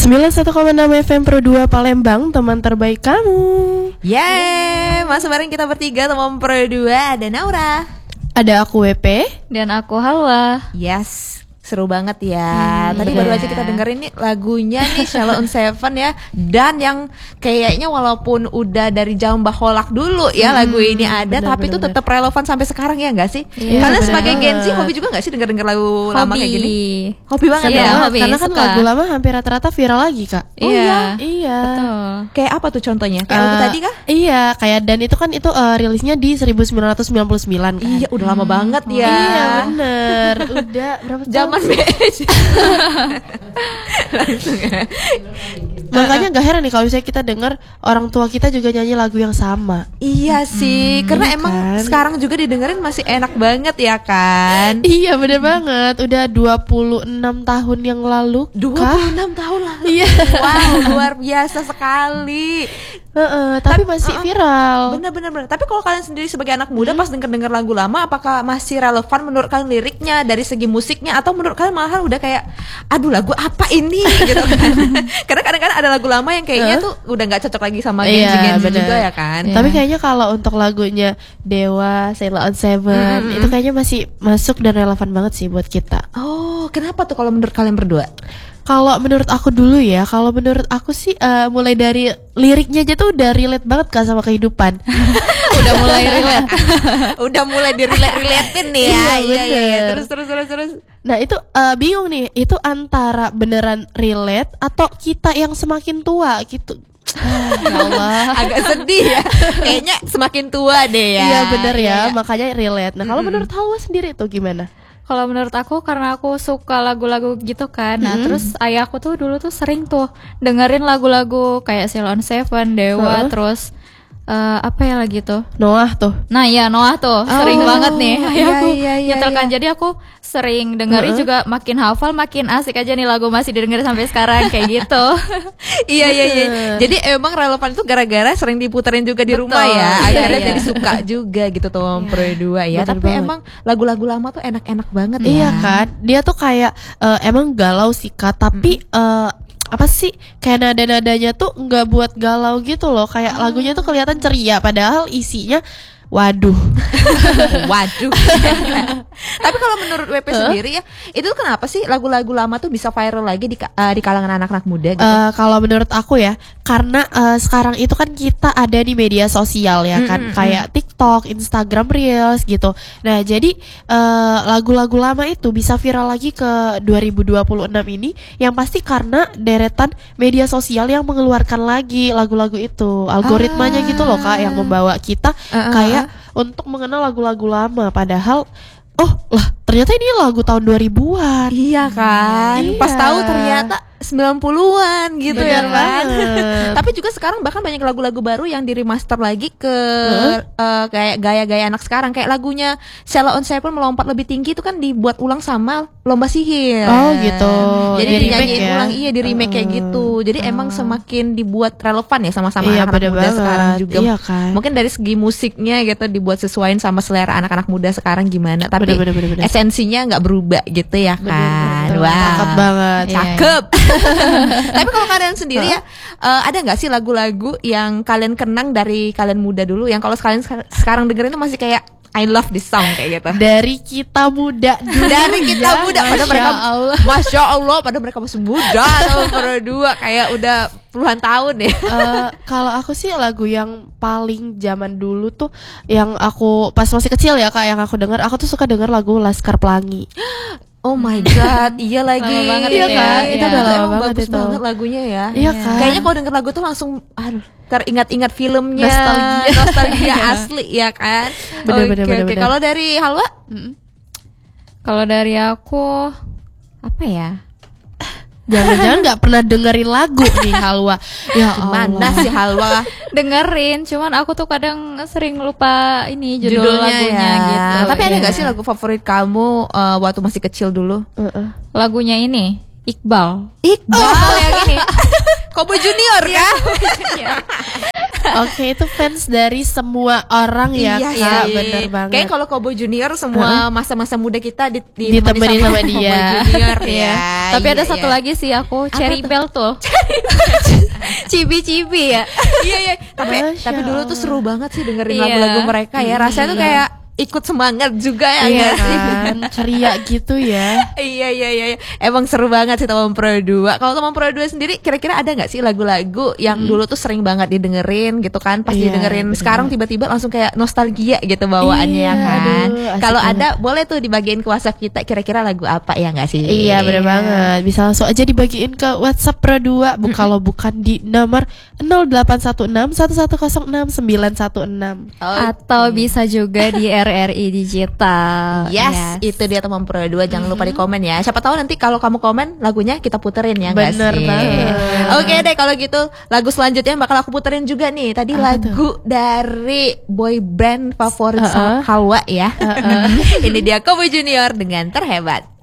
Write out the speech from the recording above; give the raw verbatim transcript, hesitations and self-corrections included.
sembilan puluh satu koma enam F M Pro dua Palembang, teman terbaik kamu. Yeay, masih bareng kita bertiga teman Pro dua. Ada Naura, ada aku W P, dan aku Halwa. Yes, seru banget ya. hmm, Tadi baru aja kita dengerin nih lagunya nih Sheila on Seven ya. Dan yang kayaknya walaupun udah dari zaman Baholak dulu ya hmm, lagu ini ada, bener, tapi itu tetap relevan sampai sekarang ya nggak sih? Yeah, Karena bener. Sebagai Gen Z hobi juga nggak sih denger-denger lagu hobi. lama kayak gini? Hobi banget ya, ya. Hobi, karena kan suka. Lagu lama hampir rata-rata viral lagi kak. Oh iya, iya. Betul. Kayak apa tuh contohnya? Kayak uh, lagu tadi kah? Iya, kayak dan itu kan itu uh, rilisnya di seribu sembilan ratus sembilan puluh sembilan kan. Iya, udah lama hmm. banget ya. Iya bener. Udah berapa tahun? Zaman B S. Langsung ya. Makanya gak heran nih kalau misalnya kita dengar orang tua kita juga nyanyi lagu yang sama. Iya sih, hmm, karena iya emang kan? Sekarang juga didengerin masih enak banget ya kan. Iya bener banget. Udah dua puluh enam tahun yang lalu. Dua puluh enam tahun lalu. Iya. Wow, luar biasa sekali. Uh, uh, tapi masih uh, viral. Bener-bener bener. Tapi kalau kalian sendiri sebagai anak muda hmm. pas denger-denger lagu lama, apakah masih relevan menurut kalian liriknya dari segi musiknya, atau menurut kalian malahan udah kayak aduh lagu apa ini gitu kan. Karena kadang-kadang ada lagu lama yang kayaknya uh? tuh udah nggak cocok lagi sama Gen Z iya, juga ya kan. Iya. Tapi kayaknya kalau untuk lagunya Dewa, Sheila on Seven hmm. itu kayaknya masih masuk dan relevan banget sih buat kita. Oh, kenapa tuh kalau menurut kalian berdua? Kalau menurut aku dulu ya, kalau menurut aku sih uh, mulai dari liriknya aja tuh udah relate banget kan sama kehidupan. Udah mulai relate. Udah mulai direlate-relatein nih ya. Iya, iya, iya. Terus terus terus terus. Nah, itu uh, bingung nih, itu antara beneran relate atau kita yang semakin tua gitu. Oh, ya Allah, agak sedih ya. Kayaknya semakin tua deh ya. Iya bener ya, iya, iya. Makanya relate. Nah, kalau mm-hmm. menurut Halwa sendiri tuh gimana? Kalau menurut aku karena aku suka lagu-lagu gitu kan. Nah, mm-hmm. terus ayahku tuh dulu tuh sering tuh dengerin lagu-lagu kayak Sheila on Seven, Dewa, uh. terus uh, apa ya lagi tuh? Noah tuh. Nah, ya Noah tuh. Sering oh, banget nih ayahku iya, iya, iya, nyetelkan. iya. Jadi aku sering dengerin uh-uh. juga, makin hafal, makin asik aja nih lagu, masih didengerin sampai sekarang kayak gitu. Iya iya iya. Jadi emang relevan itu gara-gara sering diputerin juga di Betul. rumah ya. Akhirnya iya. jadi suka juga gitu tuh yeah. Pro dua ya. Betul Tapi banget. Emang lagu-lagu lama tuh enak-enak banget ya. Iya kan. Dia tuh kayak uh, emang galau sih Kak, tapi mm-hmm. uh, apa sih kayak nada-nadanya tuh nggak buat galau gitu loh. Kayak oh. lagunya tuh kelihatan ceria padahal isinya waduh. Waduh. Tapi kalau menurut W P huh? sendiri ya, itu kenapa sih lagu-lagu lama tuh bisa viral lagi di uh, di kalangan anak-anak muda gitu? Uh, kalau menurut aku ya, karena uh, sekarang itu kan kita ada di media sosial ya kan, mm-hmm. kayak TikTok, Instagram Reels gitu. Nah, jadi uh, lagu-lagu lama itu bisa viral lagi ke dua ribu dua puluh enam ini, yang pasti karena deretan media sosial yang mengeluarkan lagi lagu-lagu itu. Algoritmanya ah. gitu loh Kak, yang membawa kita uh-uh. kayak untuk mengenal lagu-lagu lama, padahal oh lah ternyata ini lagu tahun dua ribuan. Iya kan. Iya. Pas tahu ternyata sembilan puluhan gitu. Bener ya kan. Tapi juga sekarang bahkan banyak lagu-lagu baru yang di remaster lagi ke huh? uh, kayak gaya-gaya anak sekarang. Kayak lagunya Sheila on Seven Melompat Lebih Tinggi itu kan dibuat ulang sama Lomba Sihir. Oh gitu. Jadi di dinyanyiin ya? ulang, iya di remake uh. kayak gitu. Jadi uh. emang semakin dibuat relevan ya sama-sama iya, anak-anak muda banget. sekarang juga. Iya kan. Mungkin dari segi musiknya gitu dibuat sesuaiin sama selera anak-anak muda sekarang gimana. Tapi bener, bener, bener. esensinya nggak berubah gitu ya kan. Bener, bener, wow. Cakep banget. Cakep. Tapi kalau kalian sendiri huh? ya uh, ada nggak sih lagu-lagu yang kalian kenang dari kalian muda dulu, yang kalau kalian sekarang dengerin tuh masih kayak I love this song kayak gitu? Dari kita muda dulu. Dari kita ya, muda pada mereka Allah. Masya Allah pada mereka masih muda atau berdua kayak udah puluhan tahun ya. Uh, kalau aku sih lagu yang paling zaman dulu tuh yang aku pas masih kecil ya Kak, yang aku dengar, aku tuh suka denger lagu Laskar Pelangi. Oh my god, iya lagi. Lama banget iya itu kan? ya. Itu udah lama emang banget bagus itu. banget lagunya ya. Iya kan? Kayaknya kalau denger lagu tuh langsung aduh, teringat-ingat filmnya. Nostalgia. Nostalgia asli ya kan? Bener, Oke, bener, bener, oke. bener. Kalau dari Halwa? Mm-mm. Kalau dari aku apa ya? Jangan-jangan nggak pernah dengerin lagu nih Halwa. Ya Gimana sih Halwa? Dengerin, cuman aku tuh kadang sering lupa ini judul Judulnya lagunya ya. gitu. Tapi ada iya. nggak sih lagu favorit kamu uh, waktu masih kecil dulu? Uh-uh. Lagunya ini Iqbal. Iqbal oh. yang ini. Kobo Junior kan? Oke, itu fans dari semua orang ya, Iya Kak. sih. Bener banget. Kayak kalau Kobo Junior semua masa-masa muda kita di, di Ditemenin sama dia. Kobo Junior ya. Iya. Tapi ada Iya, satu iya. lagi sih aku Cherry tuh? Bell tuh. Cibi-cibi ya. Iya iya. Tapi Masya tapi dulu tuh seru banget sih dengerin Iya. lagu-lagu mereka ya. Rasanya tuh kayak ikut semangat juga ya Iya nggak sih? kan, ceria gitu ya. Iya iya iya iya. Emang seru banget sih Teman Pro dua. Kalau Teman Pro dua sendiri kira-kira ada nggak sih lagu-lagu yang dulu tuh sering banget didengerin gitu kan? Pas Iya, didengerin bener. sekarang tiba-tiba langsung kayak nostalgia gitu bawaannya Iya, kan. aduh, asik Kalau banget. ada boleh tuh dibagiin ke WhatsApp kita kira-kira lagu apa ya nggak sih? Iya bener banget. Bisa langsung aja dibagiin ke WhatsApp Pro dua bu, kalau bukan di nomor nol delapan satu enam satu satu nol enam sembilan satu enam. Atau bisa juga di R R I Digital. Yes, itu dia Teman Pro dua. Jangan lupa di komen ya. Siapa tahu nanti kalau kamu komen lagunya kita puterin ya nggak Bener sih? banget. Oke deh kalau gitu lagu selanjutnya bakal aku puterin juga nih. Tadi Apa lagu dari boy band favorit Uh-uh. Halwa ya. Ini dia Kobo Junior dengan Terhebat.